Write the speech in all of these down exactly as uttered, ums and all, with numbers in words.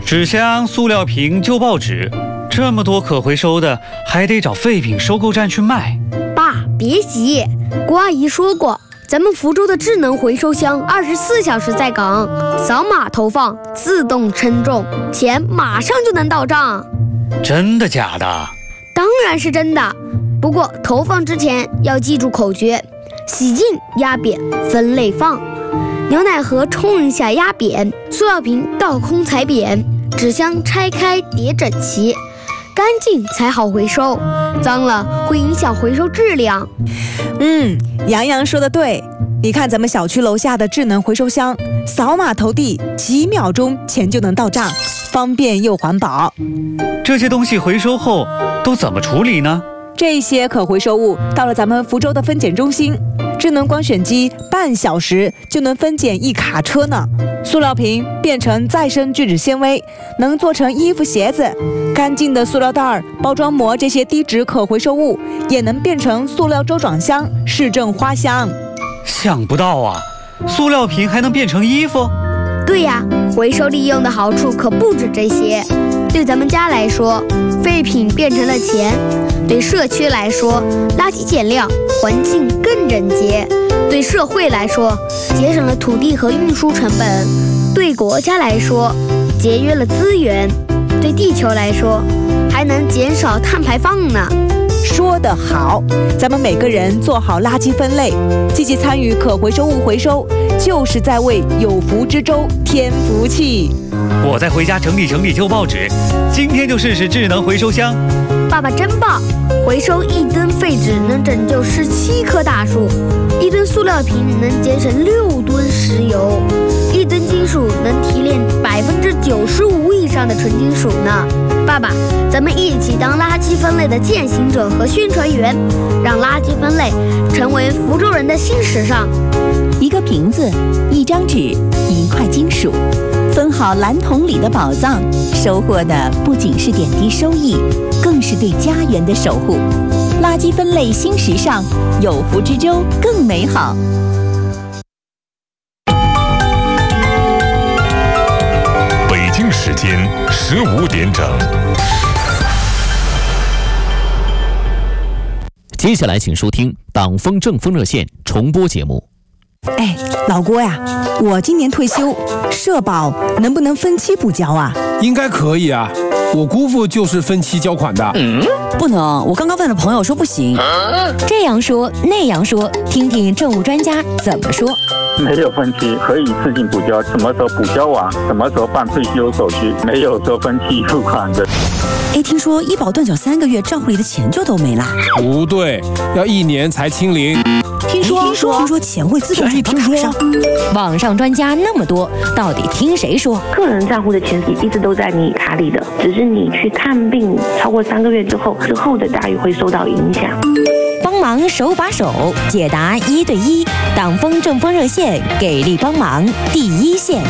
纸箱、塑料瓶、旧报纸，这么多可回收的，还得找废品收购站去卖。 爸，别急，郭阿姨说过，咱们福州的智能回收箱二十四小时在岗，扫码投放，自动称重，钱马上就能到账。 真的假的？ 当然是真的。不过投放之前要记住口诀：洗净、压扁、分类放。牛奶盒冲一下压扁，塑料瓶倒空踩扁，纸箱拆开叠整齐，干净才好回收，脏了会影响回收质量。 嗯，杨洋说的对，你看咱们小区楼下的智能回收箱，扫码投递，几秒钟钱就能到账，方便又环保。 这些东西回收后都怎么处理呢？ 这些可回收物到了咱们福州的分拣中心，智能光选机半小时就能分拣一卡车呢。塑料瓶变成再生聚酯纤维，能做成衣服鞋子；干净的塑料袋、包装膜这些低值可回收物也能变成塑料周转箱、市政花箱。 想不到啊，塑料瓶还能变成衣服？ 对呀，回收利用的好处可不止这些。对咱们家来说，废品变成了钱；对社区来说，垃圾减量，环境更整洁；对社会来说，节省了土地和运输成本；对国家来说，节约了资源；对地球来说，还能减少碳排放呢。 说得好，咱们每个人做好垃圾分类，积极参与可回收物回收，就是在为有福之州添福气。 我再回家整理整理旧报纸，今天就试试智能回收箱。 爸爸真棒，回收一吨废纸能拯救十七棵大树，一吨塑料瓶能节省六吨石油，一吨金属能提炼百分之九十五以上的纯金属呢。爸爸，咱们一起当垃圾分类的践行者和宣传员，让垃圾分类成为福州人的新时尚。 一个瓶子，一张纸，一块金属，分好蓝桶里的宝藏，收获的不仅是点滴收益，更是对家园的守护。垃圾分类新时尚，有福之州更美好。 北京时间十五点整。 接下来请收听党风政风热线重播节目。 哎，老郭呀，我今年退休，社保能不能分期补交啊？ 应该可以啊，我姑父就是分期交款的。 嗯，不能，我刚刚问了朋友说不行。 啊、这样说那样说，听听政务专家怎么说。 没有分期，可以自行补交，什么时候补交完，什么时候办退休手续，没有说分期付款的。 哎，听说医保断缴三个月，账户里的钱就都没了。 不对，要一年才清零。 听说听说听说钱会自动转到卡上。 网上专家那么多，到底听谁说？ 个人账户的钱一直都在你卡里的，只是你去看病超过三个月之后，之后的待遇会受到影响。 帮忙手把手解答一对一，党风政风热线给力帮忙第一线。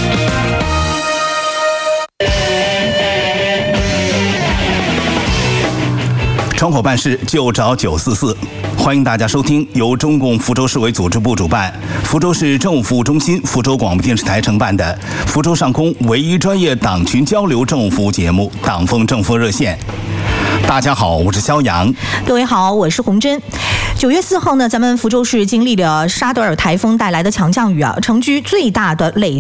窗口办事就找九四四，欢迎大家收听由中共福州市委组织部主办、福州市政务服务中心、福州广播电视台承办的福州上空唯一专业党群交流政务服务节目《党风政风热线》。大家好，我是肖阳。 各位好，我是洪真。九月四号呢，咱们福州市经历了沙德尔台风带来的强降雨啊，城区最大的累